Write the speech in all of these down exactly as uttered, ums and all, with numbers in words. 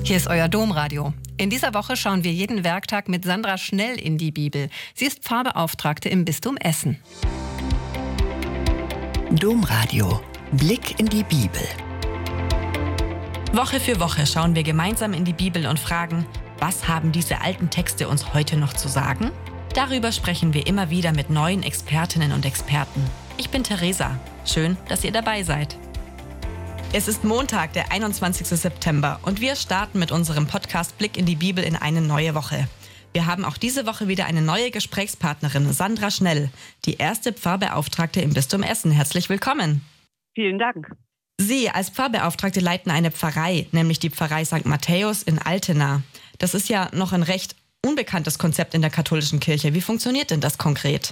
Hier ist euer Domradio. In dieser Woche schauen wir jeden Werktag mit Sandra Schnell in die Bibel. Sie ist Pfarrbeauftragte im Bistum Essen. Domradio. Blick in die Bibel. Woche für Woche schauen wir gemeinsam in die Bibel und fragen, was haben diese alten Texte uns heute noch zu sagen? Darüber sprechen wir immer wieder mit neuen Expertinnen und Experten. Ich bin Theresa. Schön, dass ihr dabei seid. Es ist Montag, der einundzwanzigsten September und wir starten mit unserem Podcast Blick in die Bibel in eine neue Woche. Wir haben auch diese Woche wieder eine neue Gesprächspartnerin, Sandra Schnell, die erste Pfarrbeauftragte im Bistum Essen. Herzlich willkommen. Vielen Dank. Sie als Pfarrbeauftragte leiten eine Pfarrei, nämlich die Pfarrei Sankt Matthäus in Altena. Das ist ja noch ein recht unbekanntes Konzept in der katholischen Kirche. Wie funktioniert denn das konkret?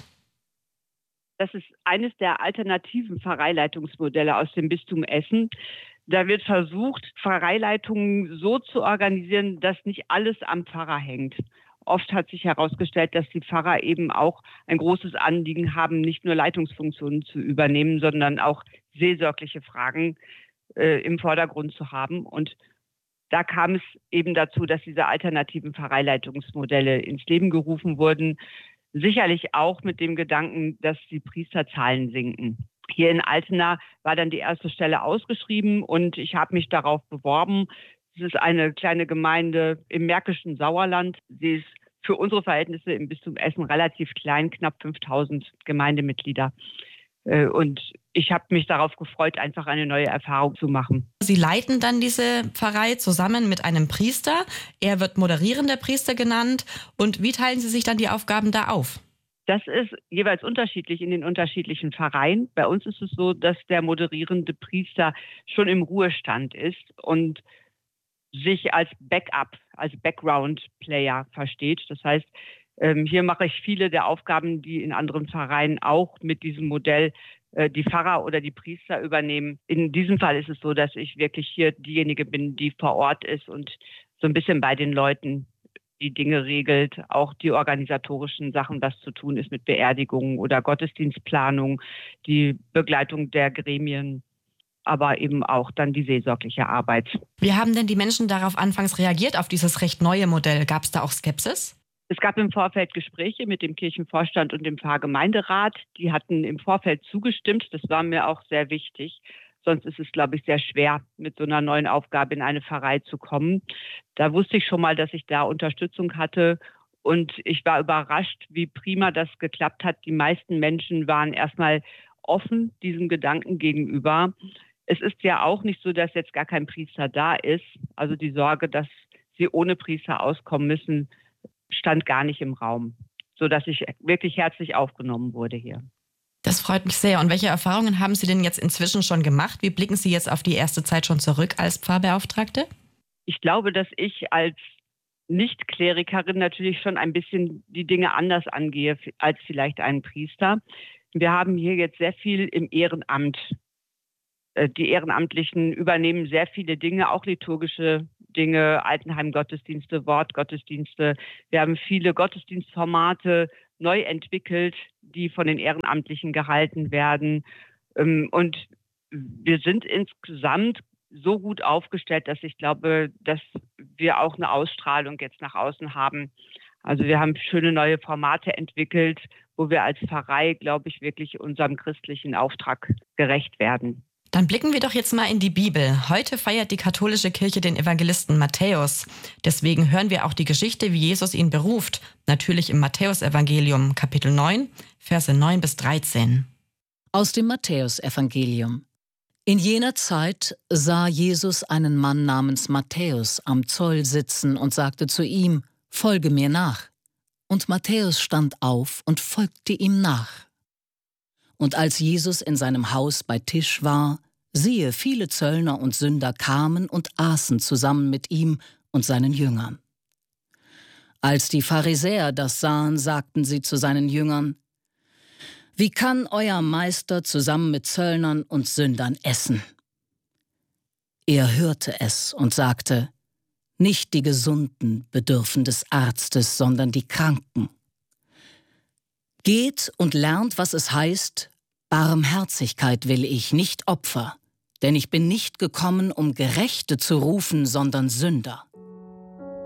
Das ist eines der alternativen Pfarreileitungsmodelle aus dem Bistum Essen. Da wird versucht, Pfarreileitungen so zu organisieren, dass nicht alles am Pfarrer hängt. Oft hat sich herausgestellt, dass die Pfarrer eben auch ein großes Anliegen haben, nicht nur Leitungsfunktionen zu übernehmen, sondern auch seelsorgliche Fragen äh, im Vordergrund zu haben. Und da kam es eben dazu, dass diese alternativen Pfarreileitungsmodelle ins Leben gerufen wurden. Sicherlich auch mit dem Gedanken, dass die Priesterzahlen sinken. Hier in Altena war dann die erste Stelle ausgeschrieben und ich habe mich darauf beworben. Es ist eine kleine Gemeinde im märkischen Sauerland. Sie ist für unsere Verhältnisse im Bistum Essen relativ klein, knapp fünftausend Gemeindemitglieder. Und ich habe mich darauf gefreut, einfach eine neue Erfahrung zu machen. Sie leiten dann diese Pfarrei zusammen mit einem Priester. Er wird moderierender Priester genannt. Und wie teilen Sie sich dann die Aufgaben da auf? Das ist jeweils unterschiedlich in den unterschiedlichen Pfarreien. Bei uns ist es so, dass der moderierende Priester schon im Ruhestand ist und sich als Backup, als Background-Player versteht. Das heißt, hier mache ich viele der Aufgaben, die in anderen Pfarreien auch mit diesem Modell die Pfarrer oder die Priester übernehmen. In diesem Fall ist es so, dass ich wirklich hier diejenige bin, die vor Ort ist und so ein bisschen bei den Leuten die Dinge regelt, auch die organisatorischen Sachen, was zu tun ist mit Beerdigungen oder Gottesdienstplanung, die Begleitung der Gremien, aber eben auch dann die seelsorgliche Arbeit. Wie haben denn die Menschen darauf anfangs reagiert, auf dieses recht neue Modell? Gab es da auch Skepsis? Es gab im Vorfeld Gespräche mit dem Kirchenvorstand und dem Pfarrgemeinderat. Die hatten im Vorfeld zugestimmt. Das war mir auch sehr wichtig. Sonst ist es, glaube ich, sehr schwer, mit so einer neuen Aufgabe in eine Pfarrei zu kommen. Da wusste ich schon mal, dass ich da Unterstützung hatte. Und ich war überrascht, wie prima das geklappt hat. Die meisten Menschen waren erstmal offen diesem Gedanken gegenüber. Es ist ja auch nicht so, dass jetzt gar kein Priester da ist. Also die Sorge, dass sie ohne Priester auskommen müssen, stand gar nicht im Raum, sodass ich wirklich herzlich aufgenommen wurde hier. Das freut mich sehr. Und welche Erfahrungen haben Sie denn jetzt inzwischen schon gemacht? Wie blicken Sie jetzt auf die erste Zeit schon zurück als Pfarrbeauftragte? Ich glaube, dass ich als Nicht-Klerikerin natürlich schon ein bisschen die Dinge anders angehe als vielleicht ein Priester. Wir haben hier jetzt sehr viel im Ehrenamt. Die Ehrenamtlichen übernehmen sehr viele Dinge, auch liturgische Dinge, Altenheim-Gottesdienste, Wortgottesdienste. Wir haben viele Gottesdienstformate neu entwickelt, die von den Ehrenamtlichen gehalten werden. Und wir sind insgesamt so gut aufgestellt, dass ich glaube, dass wir auch eine Ausstrahlung jetzt nach außen haben. Also wir haben schöne neue Formate entwickelt, wo wir als Pfarrei, glaube ich, wirklich unserem christlichen Auftrag gerecht werden. Dann blicken wir doch jetzt mal in die Bibel. Heute feiert die katholische Kirche den Evangelisten Matthäus. Deswegen hören wir auch die Geschichte, wie Jesus ihn beruft. Natürlich im Matthäusevangelium, Kapitel neun, Verse neun bis dreizehn. Aus dem Matthäusevangelium. In jener Zeit sah Jesus einen Mann namens Matthäus am Zoll sitzen und sagte zu ihm: Folge mir nach. Und Matthäus stand auf und folgte ihm nach. Und als Jesus in seinem Haus bei Tisch war, siehe, viele Zöllner und Sünder kamen und aßen zusammen mit ihm und seinen Jüngern. Als die Pharisäer das sahen, sagten sie zu seinen Jüngern: Wie kann euer Meister zusammen mit Zöllnern und Sündern essen? Er hörte es und sagte: Nicht die Gesunden bedürfen des Arztes, sondern die Kranken. Geht und lernt, was es heißt: Barmherzigkeit will ich, nicht Opfer, denn ich bin nicht gekommen, um Gerechte zu rufen, sondern Sünder.